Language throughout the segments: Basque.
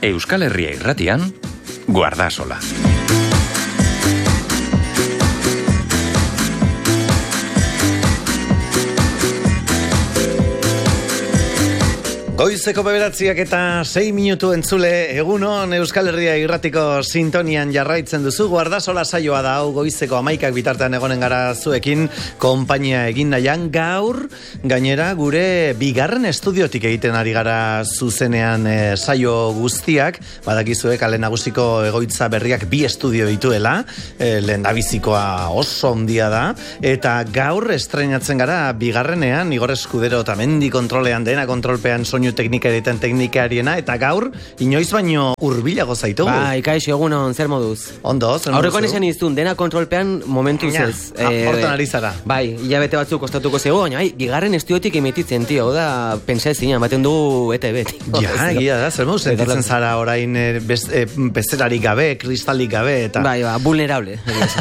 Euskal Herria Irratian, Guardasola. Goizeko 9:06 minutu entzule, egunon Euskal Herria Irratiko sintonian jarraitzen duzu. Guardasola saioa da hau, goizeko 11 bitartean egonen gara zuekin konpainia egin nahian. Gaur, gainera, gure bigarren estudiotik egiten ari gara zuzenean saio guztiak. Badakizue kale nagusiko egoitza berriak 2 estudio dituela, lehendabizikoa oso ondia da, eta gaur estreinatzen gara bigarrenean, Igor Eskudero eta mendi kontrolean dena kontrolpean soinu teknikarietan teknikariena, eta gaur inoiz baino hurbilago zaitugu. Bai, kaixo, egunon, zer moduz? Ondo, zer moduz? Aurrekoan esan iztun, dena kontrolpean momentuz ez. Hortan ari zara. Bai, hilabete batzuk kostatuko zego, baina bigarren estudiotik emititzen, tio, da, pentsa ez zina, baten dugu ETB. Ja, egia da, zer moduz, sentitzen zara orain bezerarik gabe, kristalik gabe, eta... Bai, vulnerable.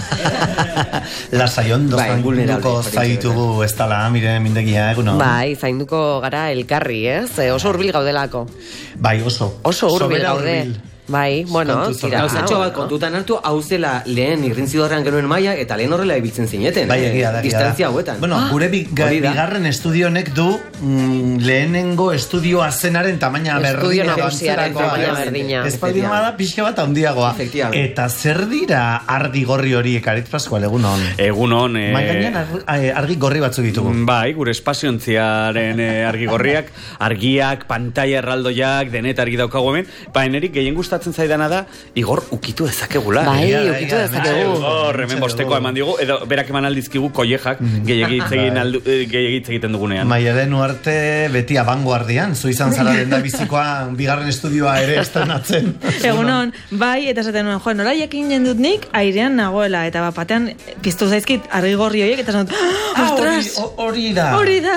Lasai ondo zainduko zaitugu ez tala, mire, mindegia, egunon. Bai, zainduko gara elkarri, ez? Oso hurbil gaudelako. Bai, oso hurbil gaude. Bai, bueno, tira. Gauzatxo bat kontutan hartu, hau zela lehen irrintzidorrean genuen maila, eta lehen horrela ibiltzen zineten. Bai, egia da. Distantzia hauetan. Bueno, gure bigarren estudionek du lehenengo estudioa zenaren tamaina berdina. Estudio nagusiaren tamaina berdina. Espaldin bada pixka bat handiagoa. Eta zer dira argi gorri horiek, Aritz Pascual, egunon? Egunon. Maiganean argi gorri batzuk ditugu. Bai, gure espaziontziaren argi gorriak, argiak, pantaia erraldoiak, denet argi daukagu hemen, enerik gehien gustatzen zaidana da, Igor ukitu dezakegula. Bai, ukitu dezakegu. Igor, hemen bosteko eman digu, edo berak eman aldizkigu koiejak, gehiagitz egiten dugunean. Maialen Uarte beti abangoardian, zu izan zara denda bizikoa bigarren estudioa ere estrenatzen. Egunon, bai, eta esaten nuen, nola jakin jendut nik, airean nagoela, eta batean piztu zaizkit argi gorri horiek, eta esan, ostras! Hori da!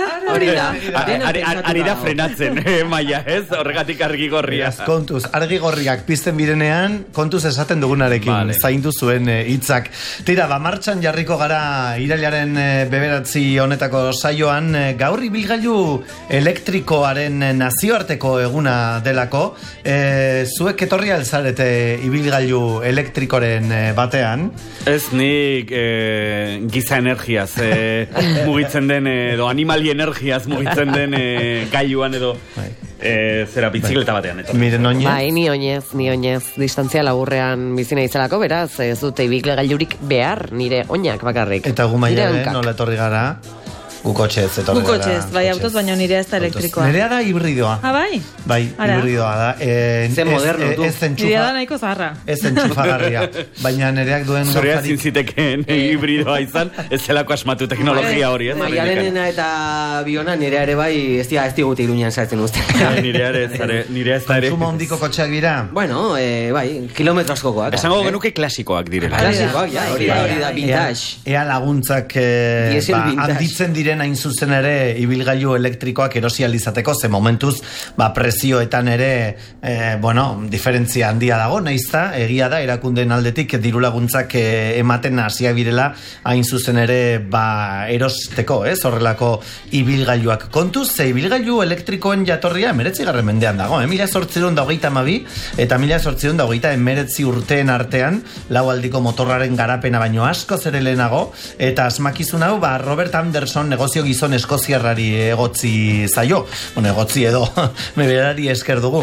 Ari da frenatzen, Maia, ez? Horregatik argi gorria. Kontuz, argi gorriak pizten birenean, kontuz esaten dugunarekin, zaindu zuen hitzak. Tira, martxan jarriko gara irailaren 9 honetako saioan, gaur ibilgailu elektrikoaren nazioarteko eguna delako, zuek etorri alzarete ibilgailu elektrikoren batean? Ez nik giza energiaz mugitzen den, edo animali energiaz mugitzen den gailuan edo... zera bizikleta batean. Miren oinez? Bai, ni oinez. Distantzia laburrean bizina izalako, beraz, ez dute ibilgailurik behar, nire oinak bakarrik. Eta gu Maia, nola etorri gara? Gukotxez etorri gara. Gukotxez, bai, autoz, baina nirea ez da elektrikoa. Nirea da hibridoa. Bai? Bai, hibridoa da. Ze moderno, tu. Nirea da nahiko zaharra. Ez entxufagarria. Baina nireak duen... Zorea zintziteken hibridoa izan, ez zelako asmatu teknologia hori, ez? Maialenena eta Biona nirea ere bai, ez diguti Iruñan sartzen uste. Nirea ez da ere. Kontsumo handiko kotxeak dira? Bueno, bai, kilometro askokoak. Esango genuke klasikoak direla. Klasikoak, ja, hori da, vintage. Ea laguntzak handitzen diren hain zuzen ere ibilgailu elektrikoak erosializateko, ze momentuz prezioetan ere diferentzia handia dago, naizta egia da erakundeen aldetik diru laguntzak ematen hasia birela hain zuzen ere erosteko, horrelako ibilgailuak. Kontuz, ze ibilgailu elektrikoen jatorria 19. mendean dago, 1822 eta 1829 urteen artean, lau aldiko motorraren garapena baino asko ere lehenago, eta asmakizun hau Robert Anderson negozio gizon eskoziarrari egotzi zaio. Bueno, egotzi edo berari esker dugu.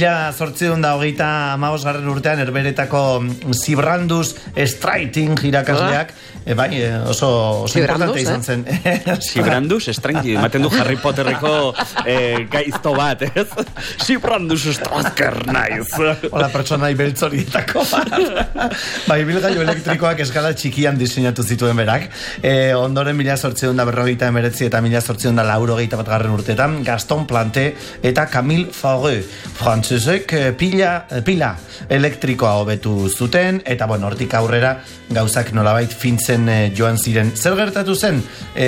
1825 urtean herberetako Sibrandus Streiting irakasleak oso importante izan zen. Sibrandus Streiting, ematen du Harry Potterreko gaizto bat, ez? Sibrandus Streiting naiz. Hola, pertsonai beltzorietako bat. Ibilgailu elektrikoak eskala txikian diseinatu zituen berak. Ondoren 1849 eta 1891 urteetan Gaston Planté eta Camille Fauré frantsesek pila elektrikoa hobetu zuten, eta hortik aurrera gauzak nolabait fintzen joan ziren. Zer gertatu zen?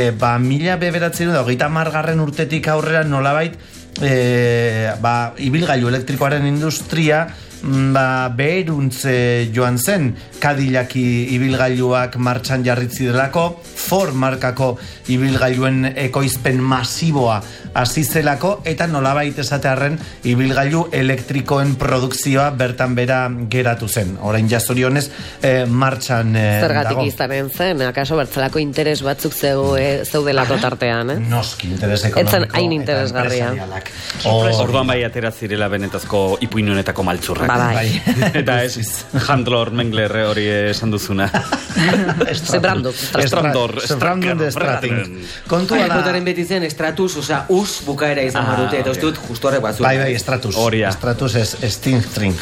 1930 urtetik aurrera nolabait ibilgailu elektrikoaren industria beheruntz joan zen Cadillac ibilgailuak martxan jarritzi delako, Ford markako ibilgailuen ekoizpen masiboa hasi zelako, eta nolabait esatearren ibilgailu elektrikoen produkzioa bertan bera geratu zen. Orain jazorionez martxan zergatik dago. izanen zen, akaso bertzelako interes batzuk zeudelako tartean, Noski, interes ekonomiko. Etzen hain interesgarria. Orduan bai atera zirela benetazko ipuinunetako maltzurrak. Bai. Eta ez, Handlor Mengler hori esan duzuna. Estrandor de Strating. Kontua da... Potaren beti zen Stratus, osea, us bukaera izan marute, eta uste dut justu horrek batzu. Bai, Stratus. Stratus es Stingstring.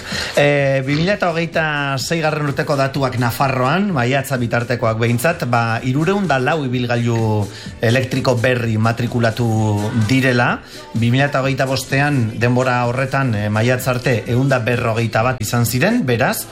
2026 garren urteko datuak Nafarroan, maiatza bitartekoak behintzat, 304 ibilgailu elektriko berri matrikulatu direla. 2025ean denbora horretan maiatza arte 141 izan ziren, beraz,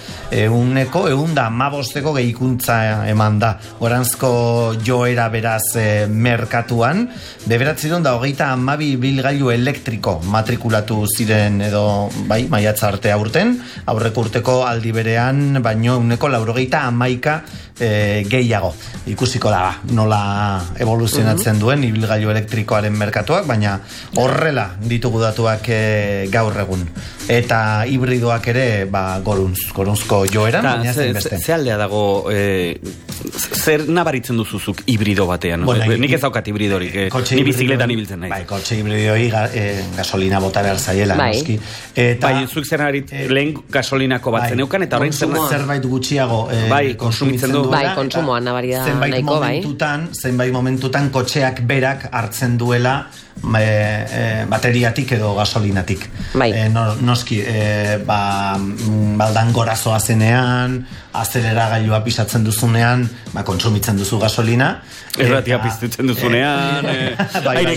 115 gehikuntza eman da. Goranzko joera beraz merkatuan, 932 ibilgailu elektriko matrikulatu ziren edo bai, maiatza arte aurten, aurreko urteko aldi berean, baino 191 gehiago. Ikusiko da, nola evoluzionatzen duen ibilgailu elektrikoaren merkatuak, baina horrela ditugu datuak gaur egun. Eta hibridoak ere, gorunzko joeran, baina zein beste. Ze aldea dago, zer nabaritzen duzuzuk hibrido batean? Nik ez daukat hibridorik, ni bizikletan ibiltzen nahi. Bai, kotxe hibridoi gasolina bota behar zaiela, noski. Bai, zuek zer lehen gasolinako bat zeneukan, eta horrein zerbait gutxiago konsumitzen du. Bai, konsumoan nabari da nahiko, bai. Zenbait momentutan kotxeak berak hartzen duela bateriatik edo gasolinatik. Bai. Noski, baldan gorazoa zenean, azelera gailua pisatzen duzunean, konsumitzen duzu gasolina. Erratia piztutzen duzunean, aire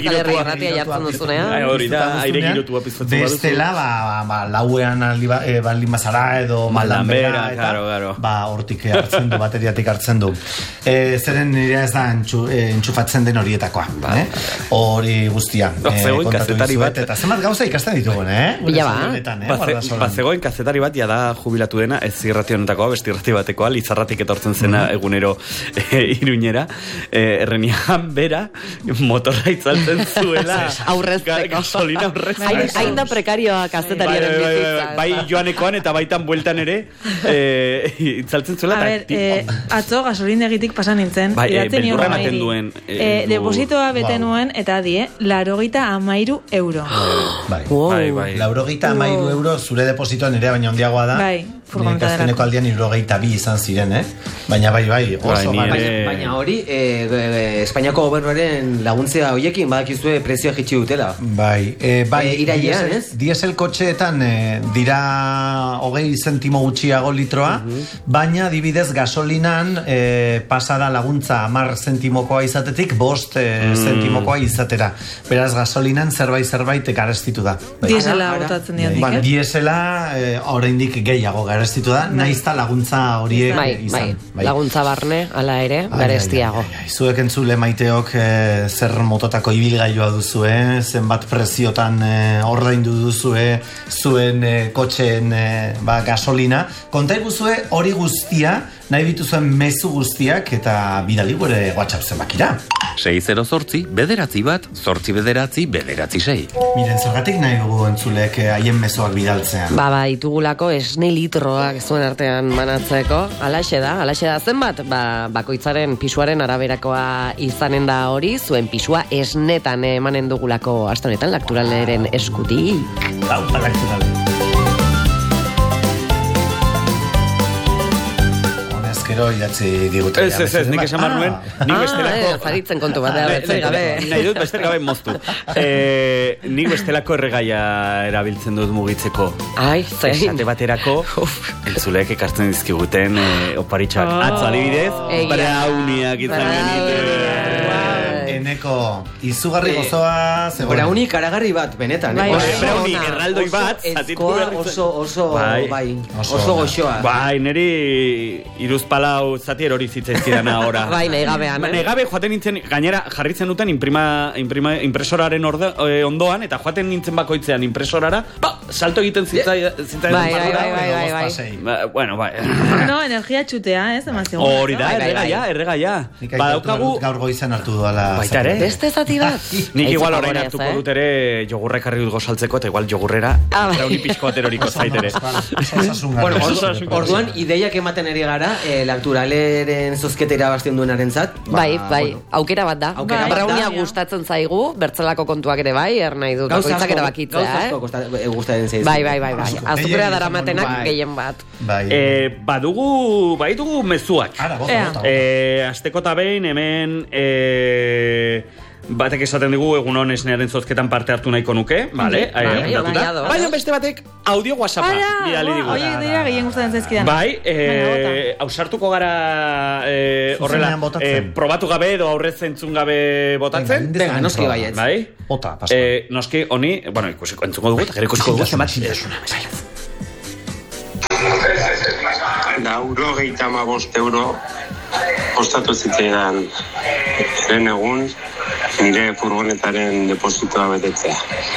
girotua piztutzen baduzu. Bestela, lauean baldin bazara edo maldan bera, eta hortik hartzen du, bateriatik hartzen du. Zeren nire ez da entxufatzen den horietakoa. Hori guztia. Kazetari bat. Eta zemat gauza ikasten ditugun, zegoen kazetari bat, jada jubilatu dena, ez irrationetakoa, besti irrati batekoa, Lizarratik etortzen zena egunero Iruñera, errenian bera, motorra itzaltzen zuela. Aurrezteko. Gasolina aurrezteko. Hain da prekarioa kazetariaren bizitza. Bai joanekoan eta baitan bueltan ere, itzaltzen zuela. A ber, atzo gasolindegitik pasan nintzen. Beldurra ematen duen. Depositoa bete nuen, eta 93 euro. Bai. 93 euro zure depositoan ere baina handiagoa da. Bai, furgoneta dela. Azkeneko aldian 92 izan ziren, Baina bai, oso baina hori, Espainiako gobernuaren laguntzea hoiekin badakizue prezioa jitsi dutela. Bai, irailean, ez? Diesel kotxeetan dira 20 zentimo gutxiago litroa, baina adibidez gasolinan pasada laguntza 10 zentimokoa izatetik 5 zentimokoa izatera. Beraz, gasolinan zerbait garestitu da. Diesela botatzen diatik, Diesela oraindik gehiago garestitu da, naizta laguntza horiek izan. Laguntza barne, ala ere, garestiago. Zuek entzule maiteok zer mototako ibilgailua duzue, zenbat preziotan ordaindu duzue zuen kotxeen gasolina. Konta iguzue hori guztia, nahi bituzuen mezu guztiak eta bidali gure WhatsApp zenbakira. 608-8-8-6. Miren, zergatik nahi dugu entzulek haien mezuak bidaltzean? Itugulako esne litroak zuen artean manatzeko. Alaxe da zenbat? Bakoitzaren pisuaren araberakoa izanen da hori, zuen pisua esnetan emanen dugulako astonetan Lacturaleren eskutik. Lacturale. Gero idatzi digute. Ez, nik esan marnuen, nik bestelako... Zaritzen kontu bat, beste gabe. Nahi dut, beste gabe moztu. Nik bestelako erregaia erabiltzen dut mugitzeko. Esate baterako, entzuleek ekartzen dizkiguten oparitxak. Atzo, adibidez, brauniak izan genite. eneko izugarri gozoa zegoen. Brownie karagarri bat, benetan. Brownie erraldoi bat. Oso goxoa. Bai, niri iruzpalau zati erori zitzaizkidana ahora. Bai, negabean. Negabe joaten nintzen, gainera jarritzen duten impresoraren ondoan, eta joaten nintzen bakoitzean impresorara, salto egiten zitzaidan. Bai. Bueno, bai. No, energia txutea, ez? Hori da, erregaia. Badaukagu gaur goizan hartu duala. Baita ere. Beste zati bat. Nik igual orain hartuko dut ere jogurra ekarri dut gozaltzeko, eta igual jogurrera brownie pixko ateroriko zaitere. Orduan, ideiak ematen eri gara, naturaleren zozketera bastien duenaren zat. Bai, aukera bat da. Brownia gustatzen zaigu, bertzelako kontuak ere bai, nahi dut. Bakoitzak erabakitzea, gustatzen zaizu. Bai. Azukrea daramatenak gehien bat. Baitugu mezuak. Asteko eta behin hemen batek esaten digu egun hon esnearen zozketan parte hartu nahiko nuke, vale? Baina beste batek audio WhatsAppa bidali digu. Oie, dira gehien gustatzen zaizkidan. Bai, ausartuko gara horrela probatu gabe edo aurrez entzun gabe botatzen. Venga, noski baietz. Bai? Ota, pasko. Noski honi, bueno, ikusiko entzungo dugu, eta gero ikusiko dugu zenbat zintesuna. €95 kostatu zitzaidan lehen egun nire furgonetaren depositoa betetzea.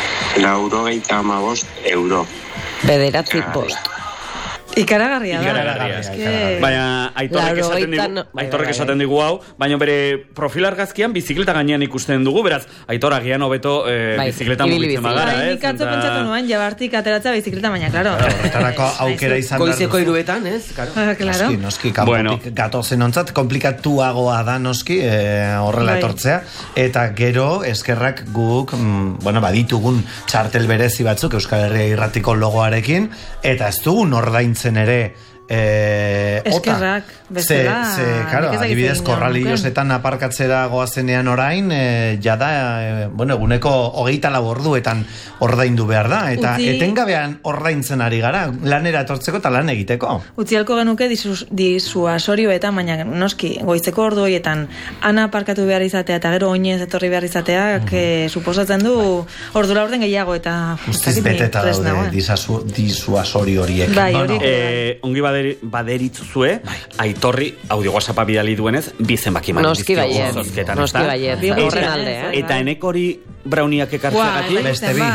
€95. Bederatzi post. Ikaragarria da. Baina Aitorrek esaten digu hau, baina bere profil argazkian bizikleta gainean ikusten dugu, beraz, Aitor agian hobeto bizikleta mugitzen magara, ez? Nik atzo pentsatu nuen, jabartik ateratzea bizikleta, baina, klaro. Horretarako aukera izan behar. Goizeko iruetan, ez? Noski, kanpotik gatozen ontzat, komplikatuagoa da noski, horrela etortzea, eta gero, eskerrak guk, baditugun txartel berezi batzuk, Euskal Herria Irratiko logoarekin, eta ez dugun ordaintzen ere eskerrak bezala adibidez korraliosetan aparkatzera goazenean orain jada eguneko 24 orduetan ordaindu behar da eta etengabean ordaintzen ari gara lanera etortzeko eta lan egiteko utzialko genuke disuasorioetan baina noski goizeko ordu horietan ana aparkatu behar izatea eta gero oinez etorri behar izateak suposatzen du ordura orden gehiago eta guztiz beteta daude disuasorio horiek ongi baderitzuzue, Aitorri audio WhatsAppa bidali duenez, bizenbaki mani dizkiogu zozketan. Noski baiet, horren alde. Eta enekori browniak ekartzeagatik. Beste bi.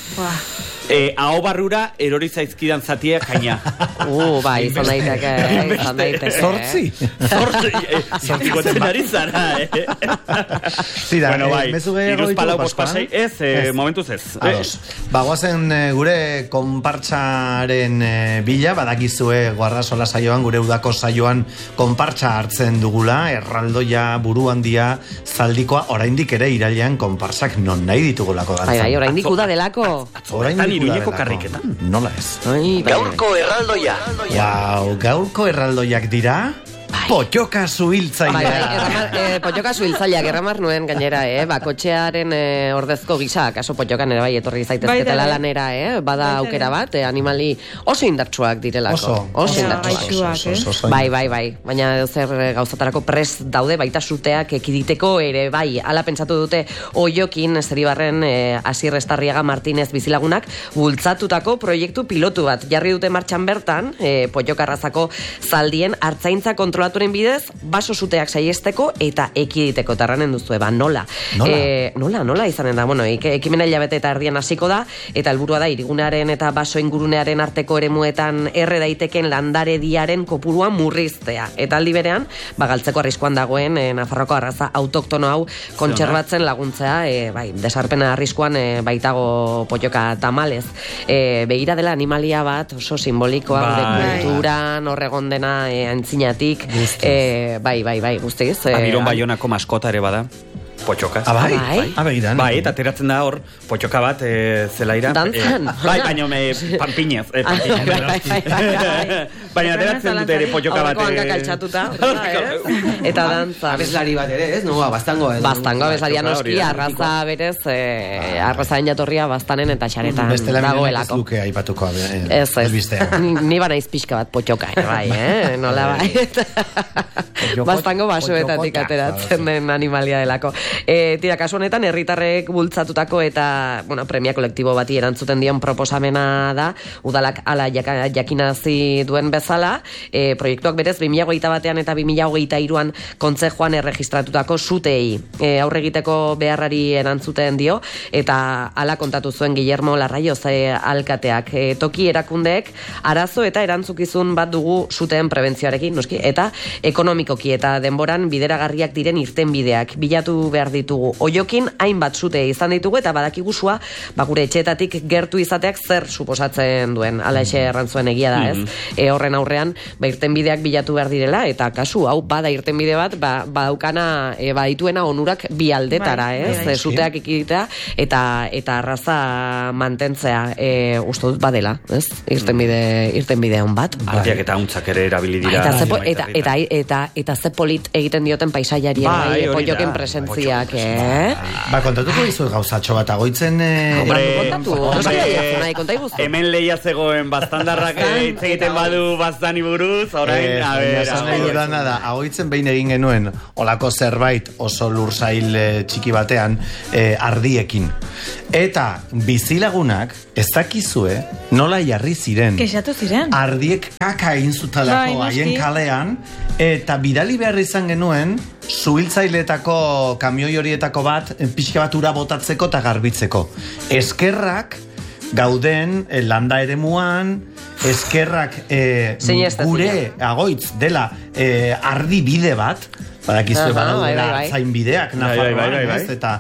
Aho barrura erori zaizkidan zatiek gaina. Bai, izan daiteke. Zortzi gotzen ari zara, Bueno, bai, iruzpalau bospasei, momentuz ez. Bagoazen gure konpartsaren bila, badakizue Guardasola saioan, gure udako saioan konpartsa hartzen dugula, erraldoia, buru handia, zaldikoa, oraindik ere irailean konpartsak non nahi ditugulako gantzan. Bai, oraindik uda delako. Iruñeko karriketan. Nola ez? Gaurko erraldoia. Gaurko erraldoiak dira... Potxoka zuhiltzailea. Potxoka zuhiltzaileak erramar nuen gainera, bakotxearen ordezko gisa, kaso potxokan ere bai etorri zaitezketela lanera, bada aukera bat, animali oso indartsuak direlako. Oso indartsuak. Bai. Baina zer gauzatarako prest daude, baita suteak ekiditeko ere bai. Hala pentsatu dute Oiokin, Zeribarren Asier Estarriaga Martínez bizilagunak, bultzatutako proiektu pilotu bat. Jarri dute martxan bertan, potxokarrazako zaldien hartzaintza kontrolaturen bidez, baso suteak saiesteko eta ekiditeko tarranen duzue, nola izanen da, ekimena hilabete eta erdian hasiko da, eta helburua da irigunearen eta baso ingurunearen arteko eremuetan erre daiteken landarediaren kopurua murriztea, eta aldi berean, galtzeko arriskuan dagoen Nafarroko arraza autoktono hau kontserbatzen laguntzea, desarpena arriskuan baitago potxoka tamalez, begira dela animalia bat oso simbolikoa, kulturan horregon dena antzinatik, bai, guztiz. Abiron Baionako maskota ere bada. Potxoka. Bai, eta teratzen da hor, potxoka bat zelaira. Dantzan. Baina pampiñez. Baina teratzen dute ere potxoka bat. Horreko hankak altxatuta. Eta dantzan. Abeslari bat ere, ez? Bastango. Bastango, abeslaria noski, arraza berez, arrazaren jatorria bastanen eta xaretan dagoelako. Beste laminak ez duke aipatuko. Ez. Ni banaiz pixka bat potxoka, bai, nola bai. Bastango basoetatik ateratzen den animalia delako. Tira, kasu honetan, herritarrek bultzatutako eta, bueno, premia kolektibo bati erantzuten dion proposamena da, udalak ala jakinazi duen bezala, proiektuak berez 2021 eta 2023an kontzejuan erregistratutako sutei aurre egiteko beharrari erantzuten dio, eta ala kontatu zuen Guillermo Larraioz alkateak. Toki erakundeek arazo eta erantzukizun bat dugu suteen prebentzioarekin, noski, eta ekonomikoki eta denboran bideragarriak diren irtenbideak bilatu behar ditugu. Oiokin hainbat sute izan ditugu eta badakigusua, gure etxeetatik gertu izateak zer suposatzen duen, alaxe errantzuen egia da, ez? Horren aurrean, irtenbideak bilatu behar direla, eta kasu, hau, bada irtenbide bat, badaukana, badituena onurak bi aldetara, ez? Suteak ikitea, eta arraza mantentzea, uste dut badela, ez? Irtenbide hon bat. Ardiak eta untzak ere erabili dira. Eta ze polit egiten dioten paisaiari poioken presentziak, kontatuko dizut gauzatxo bat, agoitzen... Hemen lehia zegoen bastandarrak egiten badu bastani buruz, orain, agoitzen behin egin genuen olako zerbait oso lursail txiki batean ardiekin. Eta bizilagunak ez dakizue nola jarri ziren. Kexatu ziren. Ardiek kaka egin zutalako haien kalean, eta bidali behar izan genuen zuhiltzaileetako kamioi horietako bat pixka bat ura botatzeko eta garbitzeko. Eskerrak gauden landa eremuan, eskerrak gure agoitz dela ardi bide bat, badakizue badaudela zain bideak Nafarroan, eta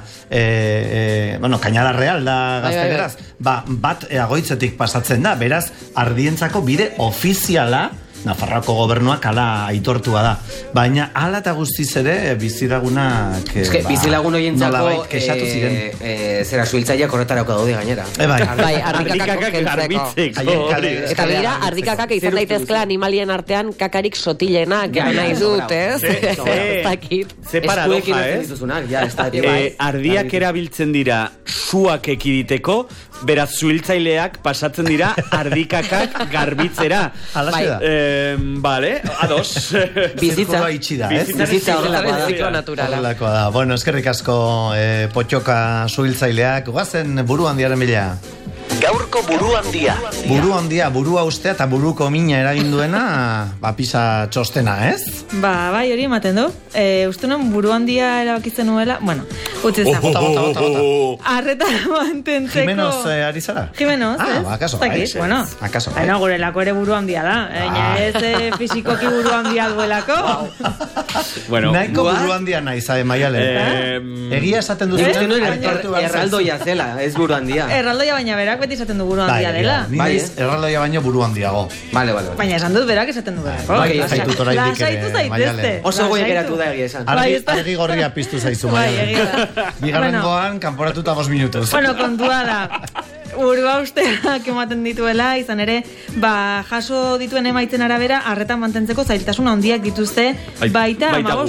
Cañada Real da gazteleraz, bat agoitzetik pasatzen da, beraz ardientzako bide ofiziala Nafarroako gobernuak ala aitortua da. Baina ala eta guztiz ere bizilagunak bizilagun horientzako kexatu ziren. Zera suhiltzaileak horretarako daude gainera. Bai, ardikakak kentzeko. Eta bera, ardikakak izan daitezkela animalien artean kakarik sotilenak nahi dut, ez? Ze paradoja, ez? Ardiak erabiltzen dira suak ekiditeko, beraz suhiltzaileak pasatzen dira ardikakak garbitzera. Alaxe da. Vale, ados. Bizitza itxida, ez? Bizitza horrelakoa naturala. Bueno, eskerrik asko potxoka suhiltzaileak, guazen buru handiaren bila. Gaurko buru handia. Buru handia, burua ustea eta buruko mina eragin duena, pisa txostena, ez? Bai, hori ematen du. Ustenon buru handia erabakitzen nuela, bueno, utzi zan. Bota. Arreta mantentzeko. Jimenos ari zara? Jimenos, ez? Akaso, bueno, gurelako ere buru handia da. Ez fizikoki buru handia duelako. Naiko buru handia nahi, zabe, Maialen. Egia esaten duzunen, erraldoia zela, ez buru handia. Erraldoia baina berak beti esaten du buru handia dela. Bai, erraldoia baino buru handiago. Vale. Baina esan dut berak esaten du berako. Lasaitu zaitezte. Oso goia geratu da egia esan. Argi gorria piztu zaizu, Maialen. Bigarrengoan, kanporatuta 5 minutos. Bueno, kontua da. Burua usteak ematen dituela, izan ere, jaso dituen emaitzen arabera, arretan mantentzeko zailtasun handiak dituzte, baita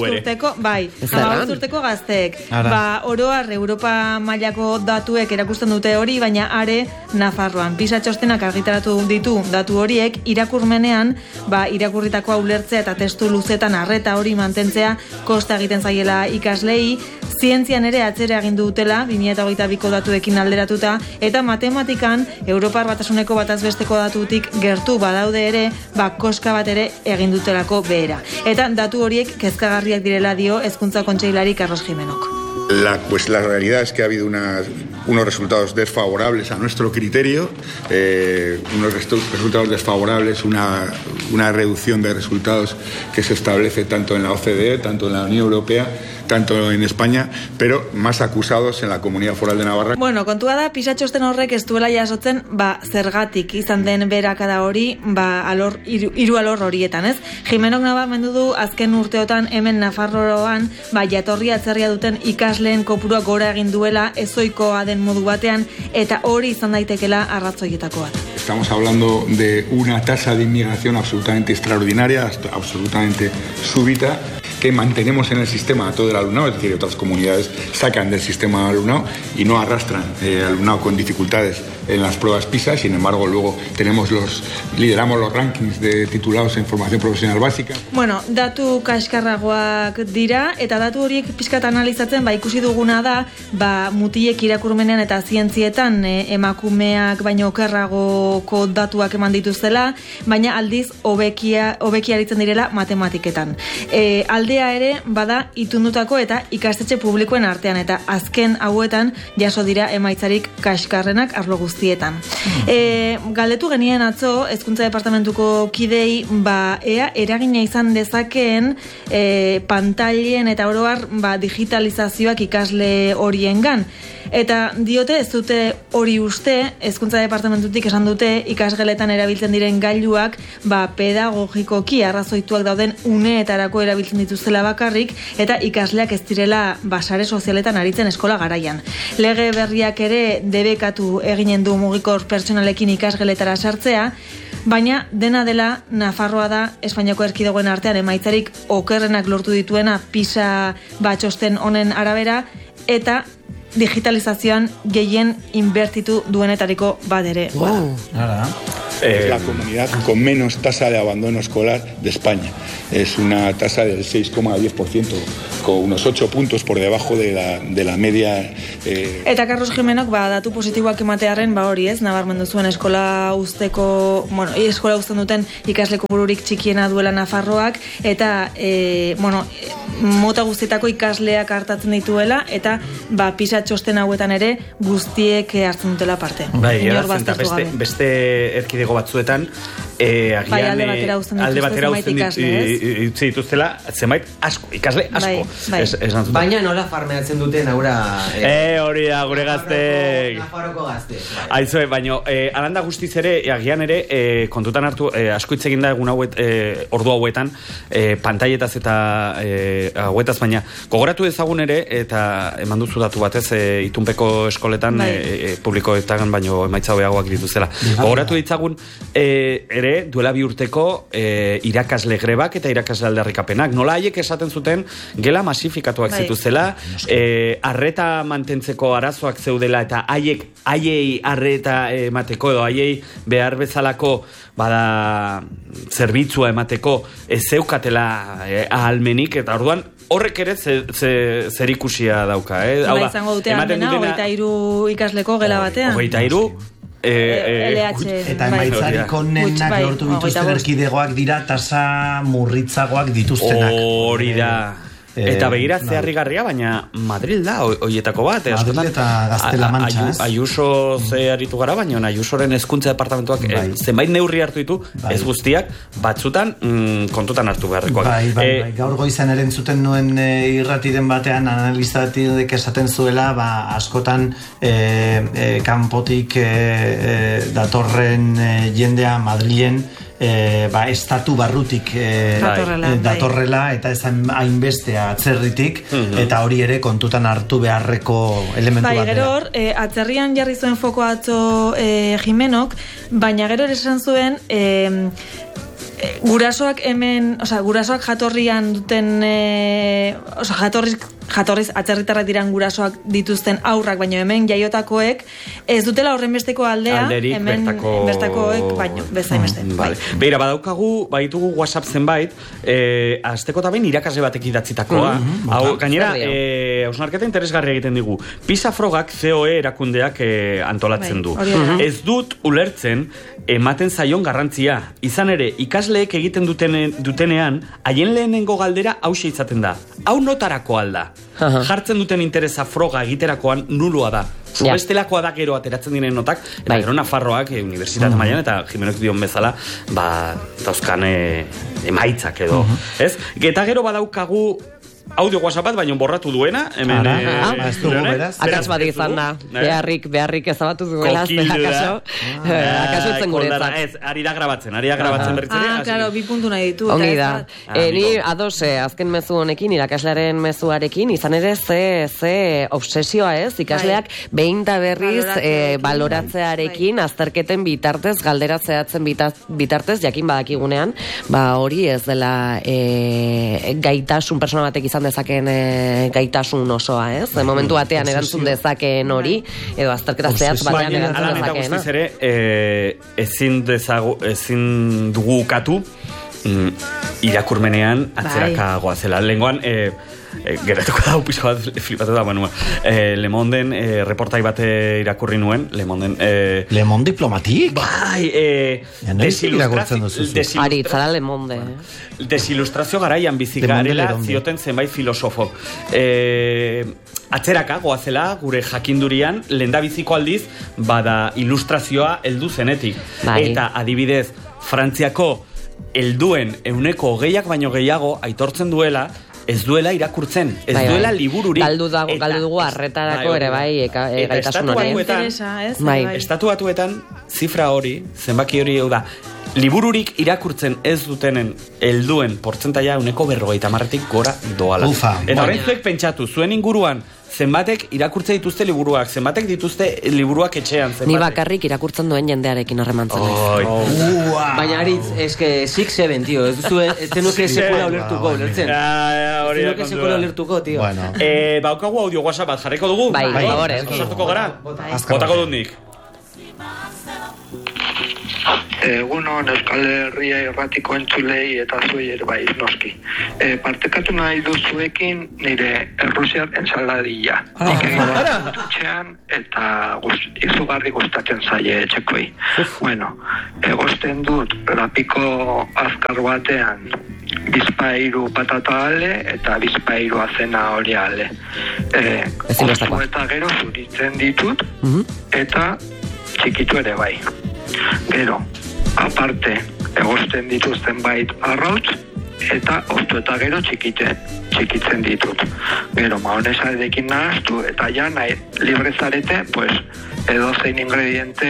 15 urteko gazteek. Oroar Europa mailako datuek erakusten dute hori, baina are Nafarroan. Pisa txostenak argitaratu ditu datu horiek, irakurmenean, irakurritakoa ulertzea eta testu luzetan arreta hori mantentzea kosta egiten zaiela ikaslei, zientzian ere atzera egin dutela, 2022ko datuekin alderatuta, eta matematikan Europar Batasuneko batazbesteko datutik gertu badaude ere, koska bat ere egin dutelako behera. Eta datu horiek kezkagarriak direla dio Hezkuntza Kontseilari Carlos Jimenok. La realidad es que ha habido unos resultados desfavorables a nuestro criterio, unos resultados desfavorables, una reducción de resultados que se establece tanto en la OCDE, tanto en la Unión Europea, tanto en España, pero más acusados en la Comunidad Foral de Navarra. Bueno, kontua da, pisa txosten horrek ez duela jasotzen, zergatik izan den berakada hori, hiru alor horietan, ez? Jimenok nabarmendu du azken urteotan hemen Nafarroan, jatorria atzerria duten ikasleen kopurua gora egin duela ezoikoa den modu batean, eta hori izan daitekela arratzoietako bat. Estamos hablando de una tasa de inmigración absolutamente extraordinaria, absolutamente súbita, que mantenemos en el sistema a todo el alumnado, es decir, otras comunidades sacan del sistema al alumnado y no arrastran alumnado con dificultades en las pruebas PISA, sin embargo luego lideramos los rankings de titulados en formación profesional básica. Bueno, datu kaskarragoak dira, eta datu horiek pixkat analizatzen, ikusi duguna da, mutilek irakurmenean eta zientzietan emakumeak baino okerragoko datuak eman dituztela, baina aldiz hobeki aritzen direla matematiketan. Aldea ere, bada itundutako eta ikastetxe publikoen artean, eta azken hauetan jaso dira emaitzarik kaskarrenak arlo guztietan. Galdetu genien atzo, Hezkuntza Departamentuko kidei, ea eragina izan dezakeen pantailen eta oroar digitalizazioak ikasle horiengan. Eta diote, ez dute hori uste, Hezkuntza Departamentutik esan dute ikasgeletan erabiltzen diren gailuak pedagogikoki arrazoituak dauden uneetarako erabiltzen dituztela bakarrik, eta ikasleak ez direla sare sozialetan aritzen eskola garaian. Lege berriak ere debekatu eginen du mugikor pertsonalekin ikasgeletara sartzea, baina dena dela Nafarroa da Espainiako erkidegoen artean emaitzarik okerrenak lortu dituena PISA txosten honen arabera, eta digitalizazioan gehien inbertitu duenetariko badere. Es la comunidad con menos tasa de abandono escolar de España. Es una tasa del 6,10%, con unos 8 puntos por debajo de la media. Eta Carlos Jimenok datu positiboak ematearren hori ez, nabarmendu zuen eskola uzten duten ikasle kopururik txikiena duela Nafarroak, eta mota guztietako ikasleak hartatzen dituela, eta PISA txosten hauetan ere guztiek hartzen dutela parte. Beste erkidego batzuetan alde batera uzten dituztela zenbait asko, ikasle asko. Baina nola farmeatzen duten aurra hori da gure gazteek Nafarroko gazte. Aizue, baina alanda guztiz ere agian ere kontutan hartu asko hitz egin da egun ordu hauetan pantailetaz eta hauetaz, baina gogoratu ezagun ere, eta eman duzu datu batez itunpeko eskoletan publikoetan baino emaitza hobeagoak dituzela. Gogoratu ditzagun ere duela 2 urteko irakasle grebak eta irakasle aldarrikapenak. Nola haiek esaten zuten gela masifikatuak zituzela, arreta mantentzeko arazoak zeudela, eta haiei arreta emateko edo haiei behar bezalako zerbitzua emateko zeukatela ahalmenik, eta orduan horrek ere zer ikusia dauka. Izango dute almena, 23 ikasleko gela batean. 23 eta emaitzarik onenak lortu dituzten erkidegoak dira tasa murritzagoak dituztenak. Hori da. Eta begira zeharrigarria, baina Madrid da hoietako bat. Madrid eta Gaztela Mantxa, ez? Ayuso aritu gara, baina Ayusoren hezkuntza departamentuak zenbait neurri hartu ditu, ez guztiak, batzutan kontutan hartu beharrekoak. Gaur goizan erentzuten nuen irratiren batean analizatik esaten zuela, askotan kanpotik datorren jendea Madrilen estatu barrutik datorrela, eta ez hainbestea atzerritik, eta hori ere kontutan hartu beharreko elementu bat. Gero hor, atzerrian jarri zuen foko atzo Jimenok, baina gero esan zuen gurasoak hemen, gurasoak jatorrian duten jatorriz atzerritarrak diran gurasoak dituzten aurrak, baino hemen jaiotakoek ez dutela horren besteko aldea, hemen bertakoek baino bezain beste. Beira, baditugu WhatsApp zenbait, azteko eta behin irakasle batek idatzitakoa. Gainera, hausnarketa interesgarria egiten digu. PISA frogak COE erakundeak antolatzen du. Ez dut ulertzen ematen zaion garrantzia. Izan ere, ikasleek egiten dutenean, haien lehenengo galdera hauxe izaten da. Hau notarako alda. Jartzen duten interesa froga egiterakoan nulua da. Bestelakoa da gero ateratzen diren notak, eta gero Nafarroak unibertsitate mailan, eta Jimenok dion bezala dauzkan emaitzak edo. Eta gero badaukagu audio WhatsApp bat, baina borratu duena. Akats bat izan da. Beharrik ezabatu duela. Akaso itzen guretzat. Ari da grabatzen berritzere. Claro, 2 puntu nahi ditu. Ongi da. Ni ados azken mezu honekin, irakaslearen mezuarekin, izan ere ze obsesioa ez, ikasleak behin da berriz baloratzearekin, azterketen bitartez, galderatzeatzen bitartez, jakin badakigunean, hori ez dela gaitasun persona batek izan izan dezakeen gaitasun osoa, ez? Momentu batean erantzun dezakeen hori, edo azterketa zehatz batean erantzun dezakeen. Guztiz ere, ezin dugu ukatu irakurmenean atzeraka goazela. Lengoan, geratuko da pixko bat flipatu da, Le Monden reportai bat irakurri nuen, Le Monden... Le Monde diplomatik? Bai, Ari, zara Le Monde. Desilustrazio garaian bizigarela zioten zenbait filosofo. Atzeraka goazela, gure jakindurian, lehendabiziko aldiz, bada ilustrazioa heldu zenetik. Eta adibidez, Frantziako helduen 20% baino gehiago aitortzen duela, ez duela irakurtzen, ez duela libururik. Galdu dugu arretarako ere gaitasun hori. Estatu Batuetan, zifra hori, zenbaki hori da, libururik irakurtzen ez dutenen helduen portzentaia 40%tik gora doala. Eta horrein zuek pentsatu, zuen inguruan, zenbatek irakurtze dituzte liburuak, zenbatek dituzte liburuak etxean, zenbatek. Ni bakarrik irakurtzen duen jendearekin harremantzen. Baina Aritz, eske 6-7, tío, ez zenuke sekula ulertuko, ulertzen. Zenuke sekula ulertuko, tío. Baukagu audio WhatsApp bat jarriko dugu? Bai, favore. Sartuko gara? Botako dut nik. Egunon Euskal Herria irratiko entzulei eta zuei ere bai noski. Partekatu nahi duzuekin nire Errusiar ensaladilla. Etxean eta izugarri gustatzen zaie etxekoi. Bueno, egosten dut lapiko azkar batean bizpairu patata ale eta bizpairu azena hori ale. Ostu eta gero zuritzen ditut eta txikitu ere bai. Gero, aparte, egosten dituzten bait arrautz, eta ostu eta gero txikitzen ditut. Gero, maonesarekin nahaztu, eta ja nahi librezarete, pues, edozein ingrediente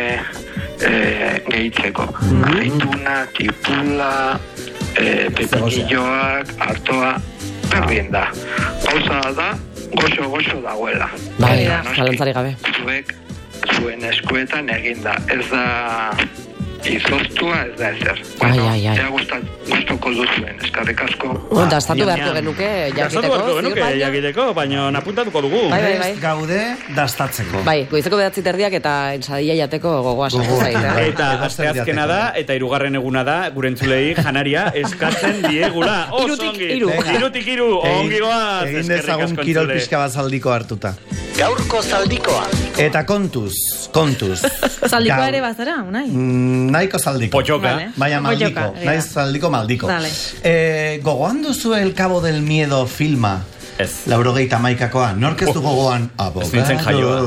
gehitzeko. Aceituna, tipula, pepinilloak, artoa, berdien da. Pausa da, goxo dagoela. Bai, zalantzari gabe. Zuen eskuetan eginda, ez da izoztua, ez da ezer. Ea gustoko duzuen, eskarrik asko. Dastatu beharko genuke jakiteko, baina napuntatuko dugu. Bai. Gaude dastatzeko. Bai, goizeko 9:30 eta ensadilla jateko gogoa sartu zait. Eta asteazkena da, eta 3. eguna da, gure entzulei janaria eskatzen diegula. Irutik iru, ongi goaz. Egin dezagun kirol pixka bat zaldiko hartuta. Gaurko zaldikoa. Eta kontuz. Zaldikoa ere bazara, unai? Nahiko zaldiko. Potxoka. Baina maldiko. Naiz zaldiko. Gogoan duzu El Cabo del Miedo filma? Ez. 81koa. Nork ez du gogoan? Abogado. Ez nintzen jaioa.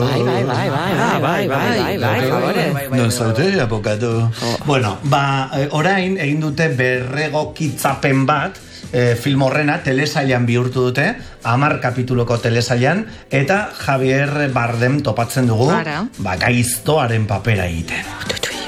Bai. Non zaute, abogado. Bueno, orain egin dute berregokitzapen bat, film horrena telesailan bihurtu dute, 10 kapituloko telesailan, eta Javier Bardem topatzen dugu gaiztoaren papera egiten.